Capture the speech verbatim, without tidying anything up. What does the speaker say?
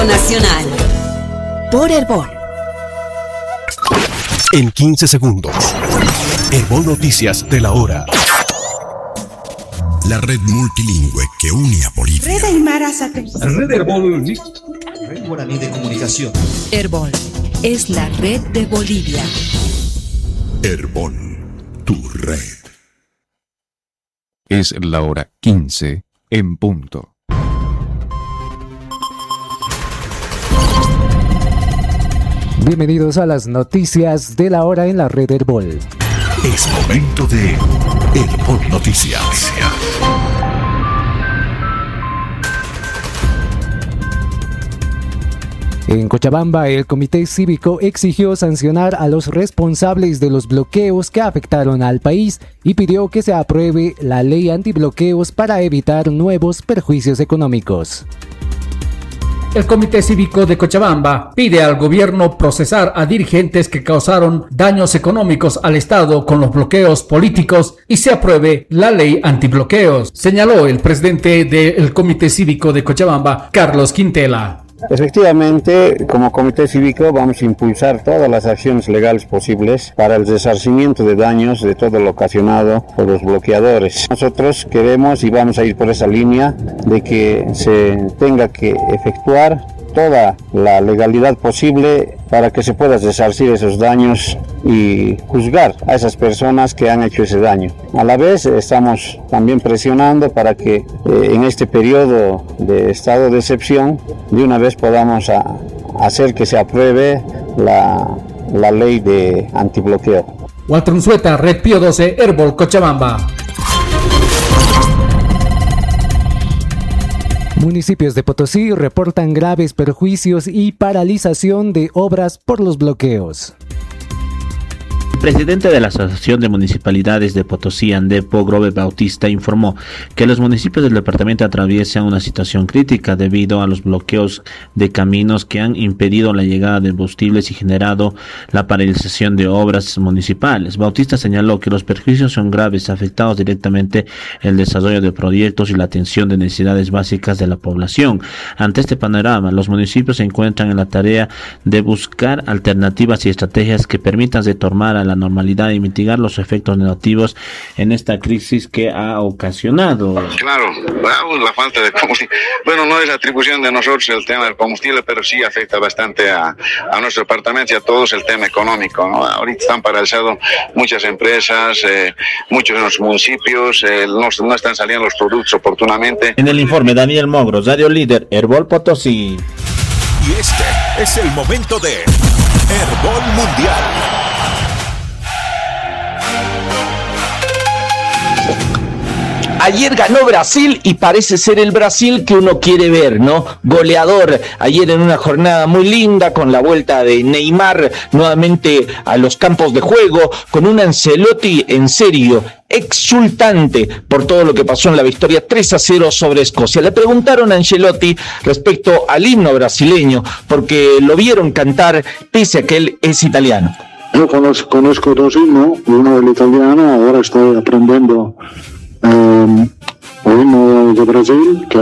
Radio Nacional. Por Herbol. En quince segundos. Herbol Noticias de la hora. La red multilingüe que une a Bolivia. Red Aymara Sacre. Red Herbol. Red Guaraní de Comunicación. Herbol es la red de Bolivia. Herbol, tu red. Es la hora quince en punto. Bienvenidos a las noticias de la hora en la red Herbol. Es momento de Herbol Noticias. En Cochabamba, el Comité Cívico exigió sancionar a los responsables de los bloqueos que afectaron al país y pidió que se apruebe la ley antibloqueos para evitar nuevos perjuicios económicos. El Comité Cívico de Cochabamba pide al gobierno procesar a dirigentes que causaron daños económicos al Estado con los bloqueos políticos y se apruebe la ley antibloqueos, señaló el presidente del Comité Cívico de Cochabamba, Carlos Quintela. Efectivamente, como Comité Cívico vamos a impulsar todas las acciones legales posibles para el resarcimiento de daños de todo lo ocasionado por los bloqueadores. Nosotros queremos y vamos a ir por esa línea de que se tenga que efectuar toda la legalidad posible para que se puedan resarcir esos daños y juzgar a esas personas que han hecho ese daño. A la vez estamos también presionando para que eh, en este periodo de estado de excepción de una vez podamos a, hacer que se apruebe la, la ley de antibloqueo. Walter Unzueta, Red Pío doce, Herbol, Cochabamba. Municipios de Potosí reportan graves perjuicios y paralización de obras por los bloqueos. El presidente de la Asociación de Municipalidades de Potosí, Andepo, Grove Bautista, informó que los municipios del departamento atraviesan una situación crítica debido a los bloqueos de caminos que han impedido la llegada de combustibles y generado la paralización de obras municipales. Bautista señaló que los perjuicios son graves, afectados directamente el desarrollo de proyectos y la atención de necesidades básicas de la población. Ante este panorama, los municipios se encuentran en la tarea de buscar alternativas y estrategias que permitan retomar a la normalidad y mitigar los efectos negativos en esta crisis que ha ocasionado. Claro, la falta de combustible. Bueno, no es atribución de nosotros el tema del combustible, pero sí afecta bastante a, a nuestro departamento y a todos el tema económico, ¿no? Ahorita están paralizados muchas empresas, eh, muchos de los municipios, eh, no, no están saliendo los productos oportunamente. En el informe, Daniel Mogro, Radio Líder, Herbol Potosí. Y este es el momento de Herbol Mundial. Ayer ganó Brasil y parece ser el Brasil que uno quiere ver, ¿no? Goleador ayer en una jornada muy linda con la vuelta de Neymar nuevamente a los campos de juego, con un Ancelotti en serio exultante por todo lo que pasó en la victoria tres a cero sobre Escocia. Le preguntaron a Ancelotti respecto al himno brasileño porque lo vieron cantar pese a que él es italiano. Yo conozco, conozco dos himnos, uno del italiano, ahora estoy aprendiendo Um, el himno de Brasil, que